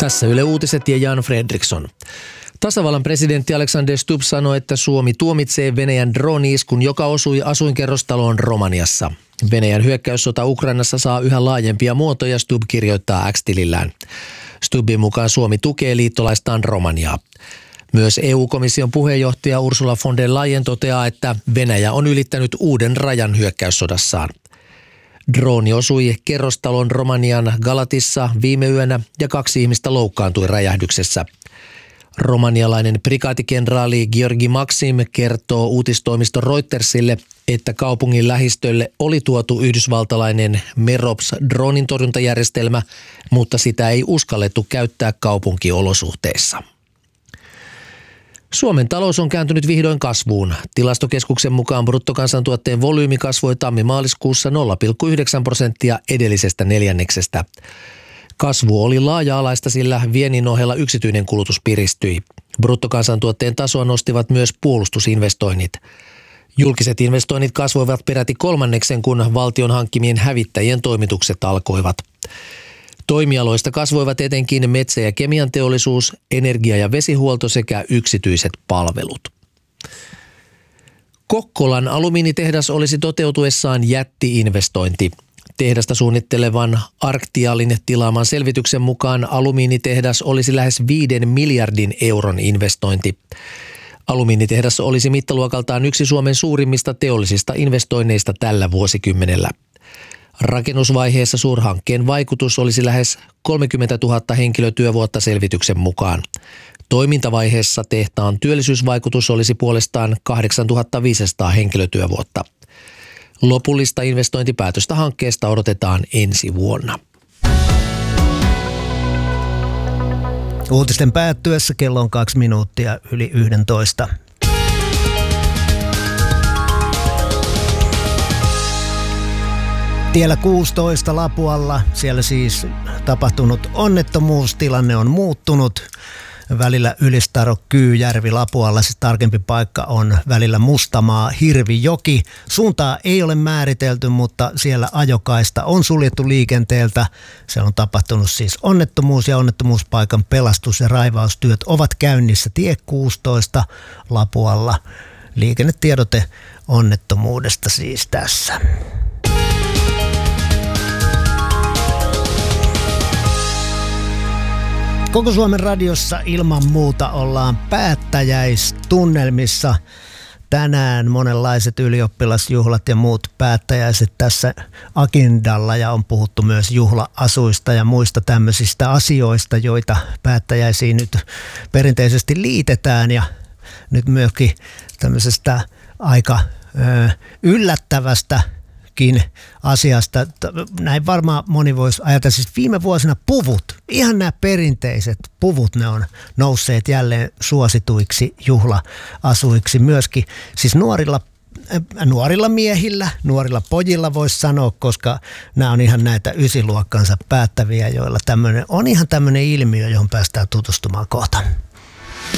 Tässä Yle Uutiset ja Jan Fredriksson. Tasavallan presidentti Alexander Stubb sanoi, että Suomi tuomitsee Venäjän drooni-iskun, joka osui asuinkerrostaloon Romaniassa. Venäjän hyökkäyssota Ukrainassa saa yhä laajempia muotoja, Stubb kirjoittaa X-tilillään. Stubbin mukaan Suomi tukee liittolaistaan Romaniaa. Myös EU-komission puheenjohtaja Ursula von der Leyen toteaa, että Venäjä on ylittänyt uuden rajan hyökkäyssodassaan. Drooni osui kerrostalon Romanian Galatissa viime yönä ja 2 ihmistä loukkaantui räjähdyksessä. Romanialainen prikaatikenraali Georgi Maxim kertoo uutistoimisto Reutersille, että kaupungin lähistölle oli tuotu yhdysvaltalainen Merops-droonin torjuntajärjestelmä, mutta sitä ei uskallettu käyttää kaupunkiolosuhteissa. Suomen talous on kääntynyt vihdoin kasvuun. Tilastokeskuksen mukaan bruttokansantuotteen volyymi kasvoi tammi-maaliskuussa 0,9% edellisestä neljänneksestä. Kasvu oli laaja-alaista, sillä viennin ohella yksityinen kulutus piristyi. Bruttokansantuotteen tasoa nostivat myös puolustusinvestoinnit. Julkiset investoinnit kasvoivat peräti 1/3, kun valtion hankkimien hävittäjien toimitukset alkoivat. Toimialoista kasvoivat etenkin metsä- ja kemianteollisuus, energia- ja vesihuolto sekä yksityiset palvelut. Kokkolan alumiinitehdas olisi toteutuessaan jätti-investointi. Tehdasta suunnittelevan Arctialin tilaaman selvityksen mukaan alumiinitehdas olisi lähes 5 miljardin euron investointi. Alumiinitehdas olisi mittaluokaltaan yksi Suomen suurimmista teollisista investoinneista tällä vuosikymmenellä. Rakennusvaiheessa suurhankkeen vaikutus olisi lähes 30 000 henkilötyövuotta selvityksen mukaan. Toimintavaiheessa tehtaan työllisyysvaikutus olisi puolestaan 8 500 henkilötyövuotta. Lopullista investointipäätöstä hankkeesta odotetaan ensi vuonna. Uutisten päättyessä kello on 2 minuuttia yli 11. Tiellä 16 Lapualla, siellä siis tapahtunut onnettomuus, tilanne on muuttunut. Välillä Ylistaro-Kyyjärvi Lapualla, siis tarkempi paikka on välillä Mustamaa Hirvijoki. Suuntaa ei ole määritelty, mutta siellä ajokaista on suljettu liikenteeltä. Siellä on tapahtunut siis onnettomuus ja onnettomuuspaikan pelastus- ja raivaustyöt ovat käynnissä tie 16 Lapualla. Liikennetiedote onnettomuudesta siis tässä. Koko Suomen radiossa ilman muuta ollaan päättäjäistunnelmissa. Tänään monenlaiset ylioppilasjuhlat ja muut päättäjäiset tässä agendalla ja on puhuttu myös juhla-asuista ja muista tämmöisistä asioista, joita päättäjäisiin nyt perinteisesti liitetään ja nyt myöskin tämmöisestä aika yllättävästä asiasta. Näin varmaan moni voisi ajatella, siis viime vuosina puvut, ihan nämä perinteiset puvut, ne on nousseet jälleen suosituiksi juhla-asuiksi myöskin. Siis nuorilla miehillä, nuorilla pojilla voisi sanoa, koska nämä on ihan näitä 9-luokkansa päättäviä, joilla on ihan tämmöinen ilmiö, johon päästään tutustumaan kohta.